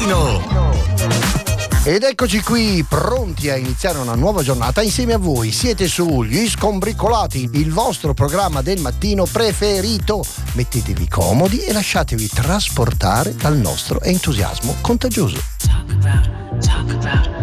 mattino. Ed eccoci qui, pronti a iniziare una nuova giornata insieme a voi. Siete su Gli Scombricolati, il vostro programma del mattino preferito. Mettetevi comodi e lasciatevi trasportare dal nostro entusiasmo contagioso. Talk about